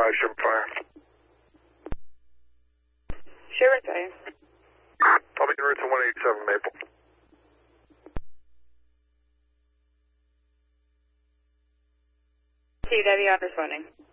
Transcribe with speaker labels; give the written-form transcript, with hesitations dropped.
Speaker 1: 575.
Speaker 2: Sure thing.
Speaker 1: I'll be en route to 187 Maple.
Speaker 2: TW on responding.